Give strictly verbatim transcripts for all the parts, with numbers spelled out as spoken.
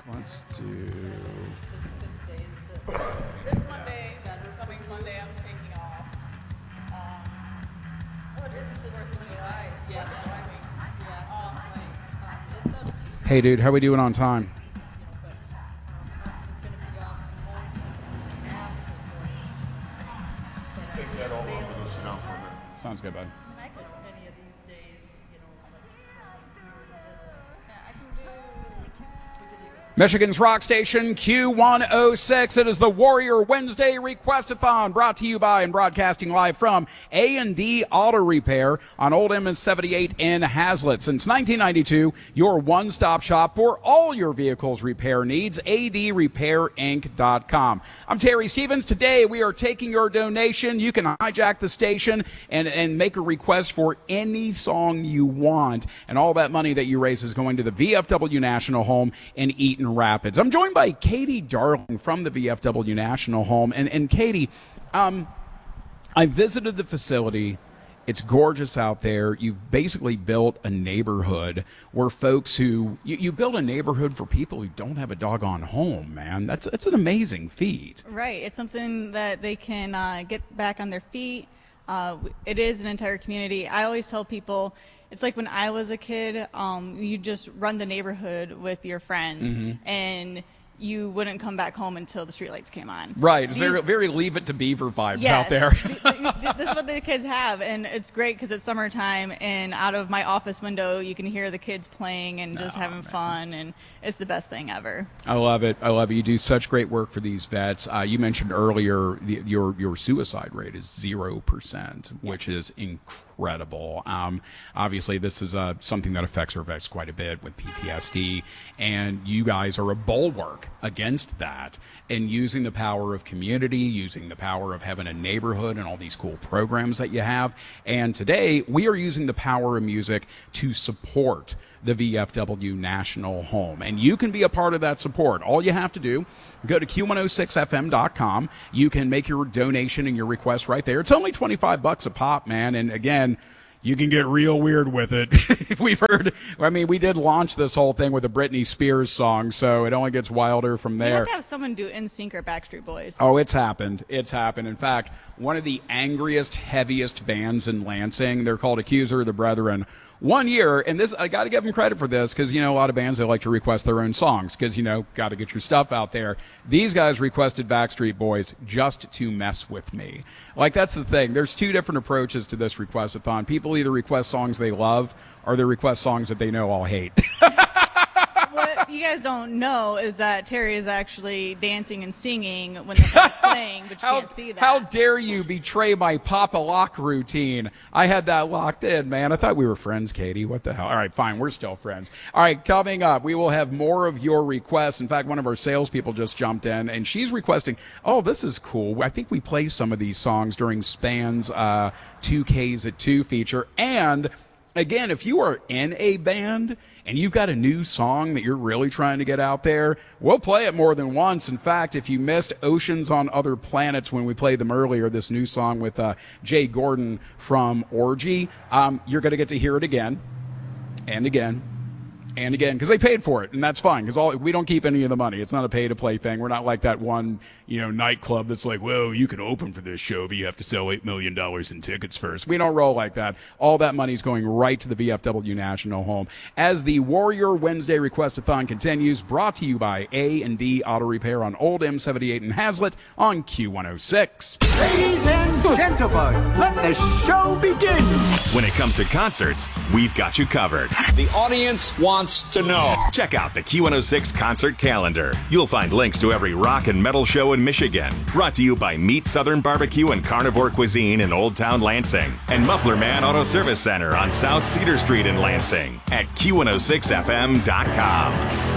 Let's do... This Monday, that coming Monday, I'm taking off. Um, oh, it is the fourth of July. Yeah, that's right. Yeah, off. Like, um, it's up to Hey, dude, how we doing on time? Take that all over the snow for a minute. Sounds good, bud. I could any of these days, you know, yeah, I can do. We could even Michigan's Rock Station Q one oh six. It is the Warrior Wednesday Requestathon, brought to you by and broadcasting live from A and D Auto Repair on Old M seventy-eight in Hazlitt. Since nineteen ninety-two, your one-stop shop for all your vehicle's repair needs, A D repair inc dot com. I'm Terry Stevens. Today we are taking your donation. You can hijack the station and, and make a request for any song you want. And all that money that you raise is going to the V F W National Home in Eaton Rapids. I'm joined by Katie Darling from the V F W National Home. And, and Katie, um, I visited the facility. It's gorgeous out there. You've basically built a neighborhood where folks who, you, you build a neighborhood for people who don't have a doggone home, man. That's, that's an amazing feat. Right. It's something that they can uh, get back on their feet. Uh, it is an entire community. I always tell people, it's like when I was a kid, um, you just run the neighborhood with your friends, Mm-hmm. and you wouldn't come back home until the streetlights came on. Right. It's These- very, very Leave It to Beaver vibes Yes. out there. This is what the kids have, and it's great because it's summertime, and out of my office window you can hear the kids playing and just Oh, having man. fun, and it's the best thing ever. I love it. I love it. You do such great work for these vets. Uh, you mentioned earlier the, your your suicide rate is zero percent, which is incredible. Um, obviously, this is uh, something that affects our vets quite a bit with P T S D, and you guys are a bulwark against that. And using the power of community, using the power of having a neighborhood and all these cool programs that you have. And today, we are using the power of music to support the V F W National Home. And you can be a part of that support. All you have to do, go to Q one oh six F M dot com. You can make your donation and your request right there. It's only twenty-five bucks a pop, man. And again, you can get real weird with it. We've heard, I mean, we did launch this whole thing with a Britney Spears song, so it only gets wilder from You there. have to have someone do N Sync or Backstreet Boys. Oh, it's happened. It's happened. In fact, one of the angriest, heaviest bands in Lansing, they're called Accuser of the Brethren. One year, and this, I got to give them credit for this, because, you know, a lot of bands, they like to request their own songs, because, you know, got to get your stuff out there. These guys requested Backstreet Boys just to mess with me. Like, that's the thing. There's two different approaches to this requestathon. People either request songs they love, or they request songs that they know I'll hate. What you guys don't know is that Terry is actually dancing and singing when the song's playing, but you How, can't see that. how dare you betray my Papa Lock routine? I had that locked in, man. I thought we were friends, Katie. What the hell? All right, fine. We're still friends. All right, coming up, we will have more of your requests. In fact, one of our salespeople just jumped in, and she's requesting, oh, this is cool. I think we play some of these songs during Span's uh, two Ks at two feature. And, again, if you are in a band and you've got a new song that you're really trying to get out there, we'll play it more than once. In fact, if you missed Oceans on Other Planets when we played them earlier, this new song with uh, Jay Gordon from Orgy, um, you're going to get to hear it again and again and again, because they paid for it, and that's fine, because all we don't keep any of the money. It's not a pay-to-play thing. We're not like that one, you know, nightclub that's like, well, you can open for this show, but you have to sell eight million dollars in tickets first. We don't roll like that. All that money's going right to the V F W National Home. As the Warrior Wednesday Requestathon continues, brought to you by A and D Auto Repair on Old M seventy-eight in Hazlitt on Q one oh six. Ladies and gentlemen, let the show begin. When it comes to concerts, we've got you covered. The audience wants to know. Check out the Q one oh six concert calendar. You'll find links to every rock and metal show in Michigan. Brought to you by Meat Southern Barbecue and Carnivore Cuisine in Old Town Lansing. And Muffler Man Auto Service Center on South Cedar Street in Lansing at Q one oh six F M dot com.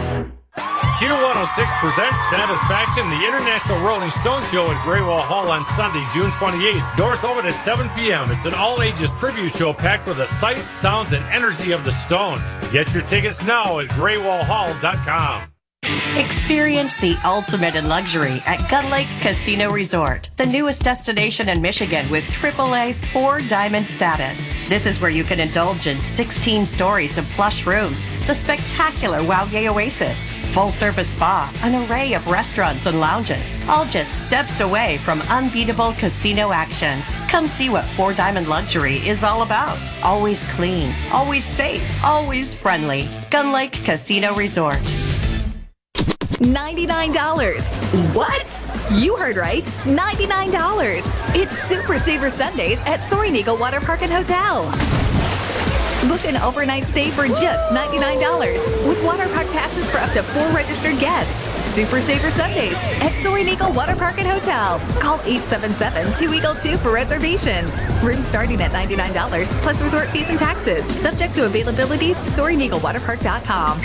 Q one oh six presents Satisfaction, the International Rolling Stone Show at Graywall Hall on Sunday, June twenty-eighth. Doors open at seven p.m. It's an all-ages tribute show packed with the sights, sounds, and energy of the Stones. Get your tickets now at graywall hall dot com. Experience the ultimate in luxury at Gun Lake Casino Resort, the newest destination in Michigan with triple A four diamond status. This is where you can indulge in sixteen stories of plush rooms, the spectacular Wowye Oasis, full-service spa, an array of restaurants and lounges, all just steps away from unbeatable casino action. Come see what four diamond luxury is all about. Always clean, always safe, always friendly. Gun Lake Casino Resort. ninety-nine dollars. What? You heard right. ninety-nine dollars. It's Super Saver Sundays at Soaring Eagle Water Park and Hotel. Book an overnight stay for just ninety-nine dollars with water park passes for up to four registered guests. Super Saver Sundays at Soaring Eagle Water Park and Hotel. Call eight seven seven, two eagle two for reservations. Rooms starting at ninety-nine dollars plus resort fees and taxes. Subject to availability. Soaring Eagle Water Park dot com.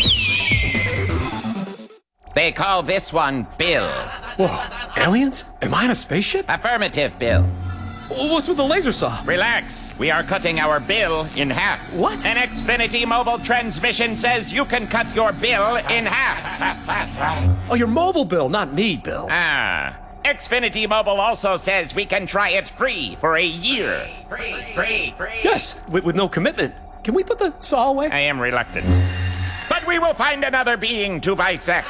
They call this one Bill. Whoa, aliens? Am I in a spaceship? Affirmative, Bill. What's with the laser saw? Relax. We are cutting our bill in half. What? An Xfinity mobile transmission says you can cut your bill in half. Oh, your mobile bill, not me, Bill. Ah. Xfinity Mobile also says we can try it free for a year. Free, free, free. Yes, with, with no commitment. Can we put the saw away? I am reluctant. But we will find another being to bisect.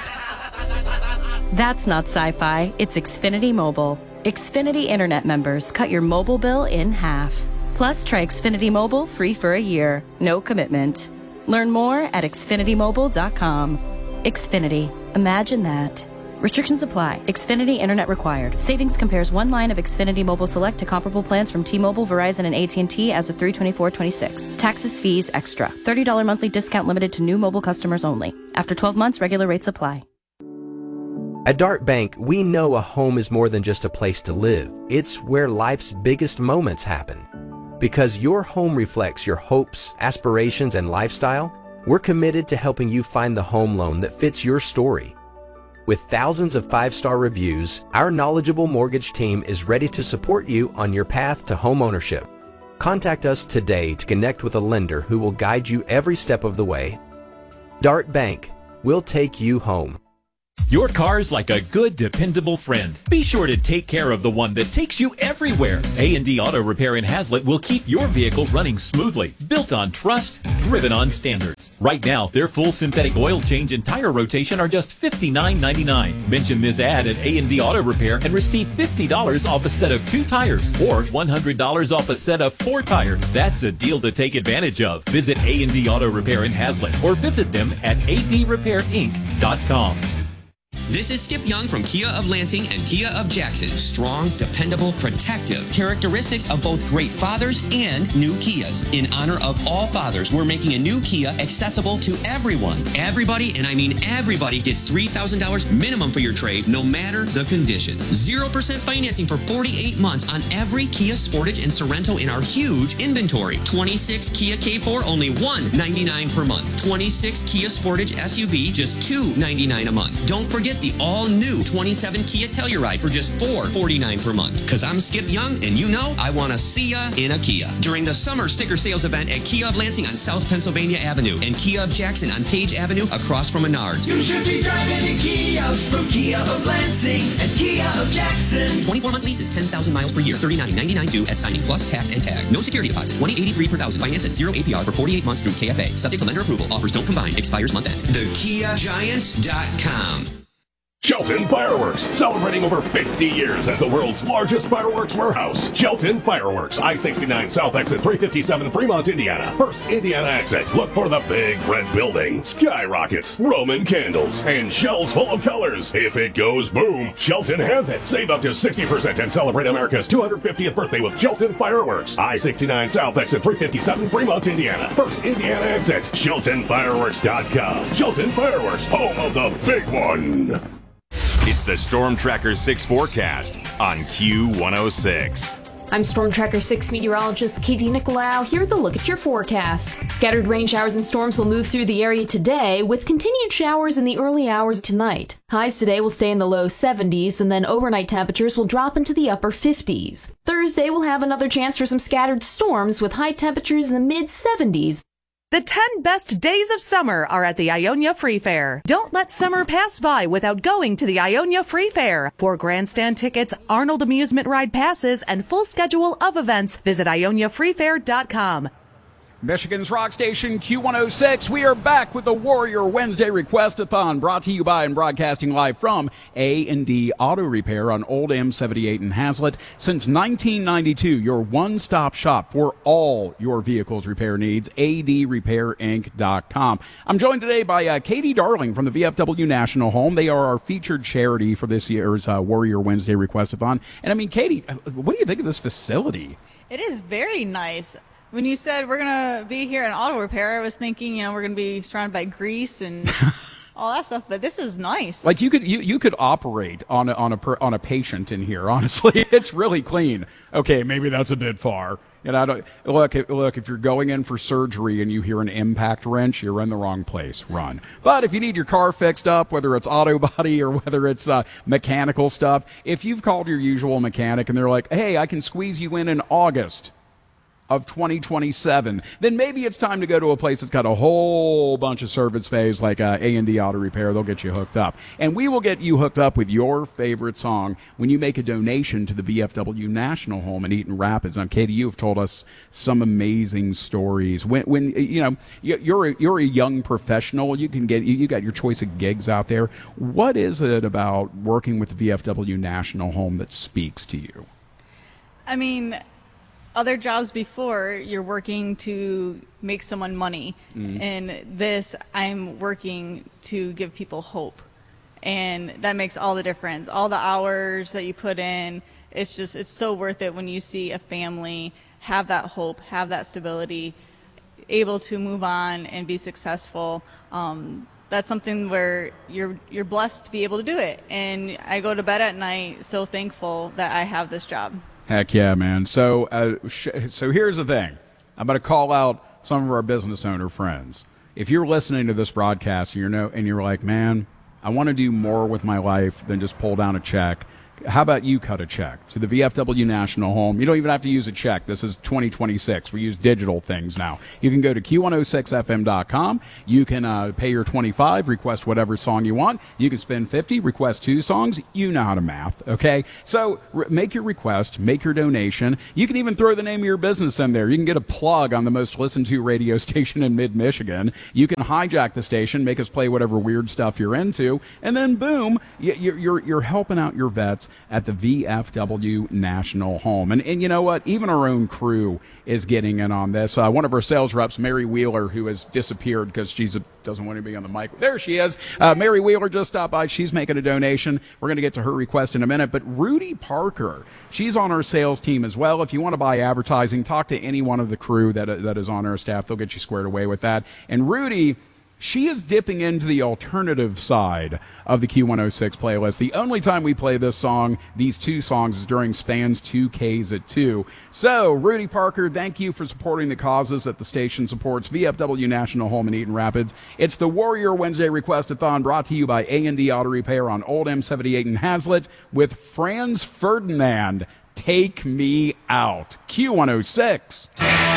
That's not sci-fi, it's Xfinity Mobile. Xfinity Internet members cut your mobile bill in half. Plus, try Xfinity Mobile free for a year. No commitment. Learn more at xfinity mobile dot com. Xfinity. Imagine that. Restrictions apply. Xfinity Internet required. Savings compares one line of Xfinity Mobile Select to comparable plans from T-Mobile, Verizon, and A T and T as of three twenty-four twenty-six. Taxes, fees, extra. thirty dollars monthly discount limited to new mobile customers only. After twelve months, regular rates apply. At Dart Bank, we know a home is more than just a place to live. It's where life's biggest moments happen. Because your home reflects your hopes, aspirations, and lifestyle, we're committed to helping you find the home loan that fits your story. With thousands of five-star reviews, our knowledgeable mortgage team is ready to support you on your path to home ownership. Contact us today to connect with a lender who will guide you every step of the way. Dart Bank, we'll take you home. Your car's like a good, dependable friend. Be sure to take care of the one that takes you everywhere. A and D Auto Repair in Hazlet will keep your vehicle running smoothly. Built on trust, driven on standards. Right now, their full synthetic oil change and tire rotation are just fifty-nine ninety-nine. Mention this ad at A and D Auto Repair and receive fifty dollars off a set of two tires or one hundred dollars off a set of four tires. That's a deal to take advantage of. Visit A and D Auto Repair in Hazlet or visit them at a d repair inc dot com. This is Skip Young from Kia of Lansing and Kia of Jackson. Strong, dependable, protective. Characteristics of both great fathers and new Kias. In honor of all fathers, we're making a new Kia accessible to everyone. Everybody, and I mean everybody, gets three thousand dollars minimum for your trade, no matter the condition. zero percent financing for forty-eight months on every Kia Sportage and Sorento in our huge inventory. twenty-six Kia K four, only one ninety-nine per month. twenty-six Kia Sportage S U V, just two ninety-nine a month. Don't forget the all-new twenty-seven Kia Telluride for just four forty-nine per month. Cause I'm Skip Young, and you know I want to see ya in a Kia. During the summer sticker sales event at Kia of Lansing on South Pennsylvania Avenue and Kia of Jackson on Page Avenue across from Menards. You should be driving a Kia from Kia of Lansing and Kia of Jackson. twenty-four month leases, ten thousand miles per year, thirty-nine ninety-nine due at signing plus tax and tag. No security deposit, twenty eighty-three per thousand. Finance at zero A P R for forty-eight months through K F A. Subject to lender approval. Offers don't combine. Expires month end. the kia giant dot com. Shelton Fireworks, celebrating over fifty years as the world's largest fireworks warehouse. Shelton Fireworks, I sixty-nine South Exit three fifty-seven, Fremont, Indiana. First Indiana exit. Look for the big red building, skyrockets, Roman candles, and shells full of colors. If it goes boom, Shelton has it. Save up to sixty percent and celebrate America's two hundred fiftieth birthday with Shelton Fireworks. I sixty-nine South Exit three fifty-seven, Fremont, Indiana. First Indiana exit. Shelton Fireworks dot com. Shelton Fireworks, home of the big one. It's the Storm Tracker six forecast on Q one oh six. I'm Storm Tracker six meteorologist Katie Nicolau here with a look at your forecast. Scattered rain showers and storms will move through the area today, with continued showers in the early hours tonight. Highs today will stay in the low seventies, and then overnight temperatures will drop into the upper fifties. Thursday will have another chance for some scattered storms, with high temperatures in the mid seventies. The ten best days of summer are at the Ionia Free Fair. Don't let summer pass by without going to the Ionia Free Fair. For grandstand tickets, Arnold Amusement Ride passes, and full schedule of events, visit Ionia Free Fair dot com. Michigan's Rock Station Q one oh six. We are back with the Warrior Wednesday Request-a-thon, brought to you by and broadcasting live from A and D Auto Repair on Old M seventy-eight in Hazlet. Since nineteen ninety-two, your one-stop shop for all your vehicle's repair needs, A D repair inc dot com. I'm joined today by uh, Katie Darling from the V F W National Home. They are our featured charity for this year's uh, Warrior Wednesday Request-a-thon. And I mean, Katie, what do you think of this facility? It is very nice. When you said we're going to be here in auto repair, I was thinking, you know, we're going to be surrounded by grease and all that stuff, but this is nice. Like you could you, you could operate on a, on a per, on a patient in here. Honestly, it's really clean. Okay, maybe that's a bit far. You know, I don't, look, look, if you're going in for surgery and you hear an impact wrench, you're in the wrong place. Run. But if you need your car fixed up, whether it's auto body or whether it's uh, mechanical stuff, if you've called your usual mechanic and they're like, hey, I can squeeze you in in August of twenty twenty-seven, then maybe it's time to go to a place that's got a whole bunch of service bays like uh, A and D Auto Repair. They'll get you hooked up. And we will get you hooked up with your favorite song when you make a donation to the V F W National Home in Eaton Rapids. Now, Katie, you have told us some amazing stories. When, when you know, you're a, you're a young professional, you can get, you got your choice of gigs out there. What is it about working with the V F W National Home that speaks to you? I mean, other jobs before, you're working to make someone money. Mm. And this, I'm working to give people hope. And that makes all the difference. All the hours that you put in, it's just, it's so worth it when you see a family have that hope, have that stability, able to move on and be successful. Um, that's something where you're you're blessed to be able to do it. And I go to bed at night so thankful that I have this job. Heck yeah, man. So, uh, sh- so here's the thing. I'm going to call out some of our business owner friends. If you're listening to this broadcast and you're, no, and you're like, man, I want to do more with my life than just pull down a check, how about you cut a check to the V F W National Home? You don't even have to use a check. This is twenty twenty-six. We use digital things now. You can go to Q one oh six F M dot com. You can uh, pay your twenty-five, request whatever song you want. You can spend fifty, request two songs. You know how to math, okay? So re- make your request, make your donation. You can even throw the name of your business in there. You can get a plug on the most listened to radio station in mid-Michigan. You can hijack the station, make us play whatever weird stuff you're into, and then boom, you're, you're, you're helping out your vets at the V F W National Home. And, and you know what? Even our own crew is getting in on this. Uh, one of our sales reps, Mary Wheeler, who has disappeared because she doesn't want to be on the mic. There she is. Uh, Mary Wheeler just stopped by. She's making a donation. We're going to get to her request in a minute. But Rudy Parker, she's on our sales team as well. If you want to buy advertising, talk to any one of the crew that that is on our staff. They'll get you squared away with that. And Rudy, she is dipping into the alternative side of the Q one oh six playlist. The only time we play this song, these two songs, is during Spans two Ks at two. So, Rudy Parker, thank you for supporting the causes that the station supports. V F W National Home in Eaton Rapids. It's the Warrior Wednesday Request-a-thon brought to you by A and D Auto Repair on Old M seventy-eight in Hazlet with Franz Ferdinand. Take Me Out. Q one oh six.